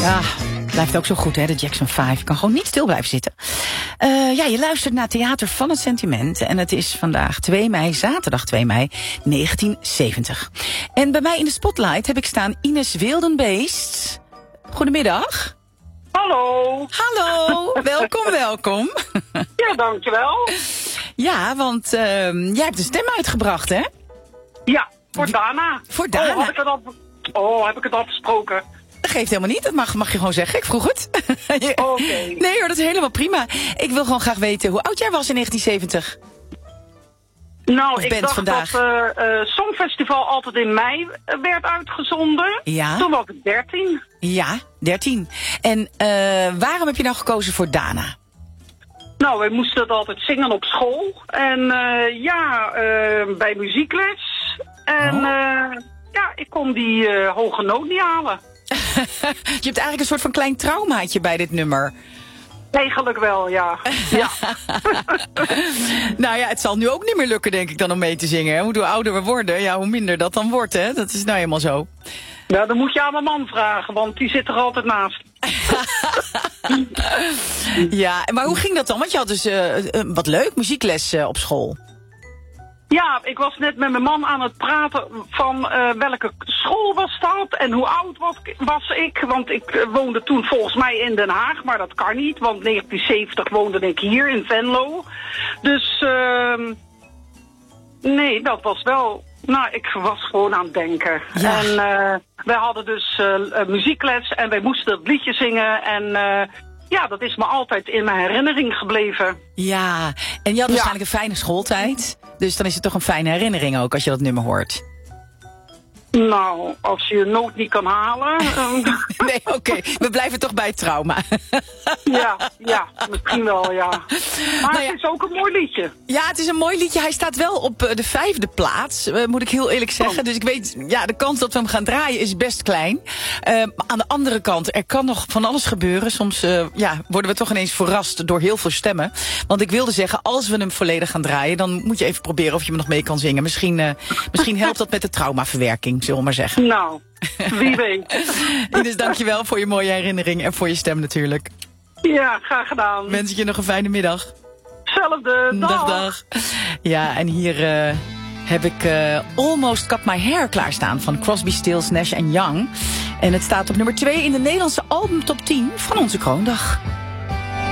Ja, blijft ook zo goed, hè, de Jackson 5. Je kan gewoon niet stil blijven zitten. Ja, je luistert naar Theater van het Sentiment. En het is vandaag 2 mei, zaterdag 2 mei, 1970. En bij mij in de spotlight heb ik staan Ines Wildenbeest. Goedemiddag. Hallo. Hallo, welkom, welkom. Ja, dankjewel. Ja, want jij hebt een stem uitgebracht, hè? Ja, voor Dana. Voor Dana? Heb ik het al besproken? Dat geeft helemaal niet, dat mag je gewoon zeggen. Ik vroeg het. Oké. Nee hoor, dat is helemaal prima. Ik wil gewoon graag weten hoe oud jij was in 1970. Nou, ik dacht vandaag. dat Songfestival altijd in mei werd uitgezonden. Ja. Toen was ik 13. Ja, 13. En waarom heb je nou gekozen voor Dana? Nou, wij moesten het altijd zingen op school. En bij muziekles. En ja, ik kon die hoge noot niet halen. Je hebt eigenlijk een soort van klein traumaatje bij dit nummer. Eigenlijk wel, ja. Ja. Nou ja, het zal nu ook niet meer lukken, denk ik, dan om mee te zingen. Hè? Hoe ouder we worden, ja, hoe minder dat dan wordt, hè? Dat is nou helemaal zo. Nou, dan moet je aan mijn man vragen, want die zit er altijd naast. Ja, maar hoe ging dat dan? Want je had dus wat leuk, muziekles op school. Ja, ik was net met mijn man aan het praten van welke school was dat en hoe oud was ik. Want ik woonde toen volgens mij in Den Haag, maar dat kan niet. Want 1970 woonde ik hier in Venlo. Dus nee, dat was wel... Nou, ik was gewoon aan het denken. Ja. En wij hadden dus muziekles en wij moesten het liedje zingen en... ja, dat is me altijd in mijn herinnering gebleven. Ja, en je had waarschijnlijk een fijne schooltijd. Dus dan is het toch een fijne herinnering ook als je dat nummer hoort. Nou, als je nood niet kan halen... Nee, oké. We blijven toch bij het trauma. Ja, misschien wel, ja. Maar Nou ja. het is ook een mooi liedje. Ja, het is een mooi liedje. Hij staat wel op de 5e plaats, moet ik heel eerlijk zeggen. Oh. Dus ik weet, ja, de kans dat we hem gaan draaien is best klein. Maar aan de andere kant, er kan nog van alles gebeuren. Soms worden we toch ineens verrast door heel veel stemmen. Want ik wilde zeggen, als we hem volledig gaan draaien... dan moet je even proberen of je hem nog mee kan zingen. Misschien helpt dat met de traumaverwerking, zullen we maar zeggen. Nou, wie weet. Ines, dankjewel voor je mooie herinnering en voor je stem natuurlijk. Ja, graag gedaan. Wens ik je nog een fijne middag. Hetzelfde, dag. Dag. Ja, en hier heb ik Almost Cut My Hair klaarstaan van Crosby, Stills, Nash & Young. En het staat op nummer 2 in de Nederlandse albumtop 10 van onze Kroondag.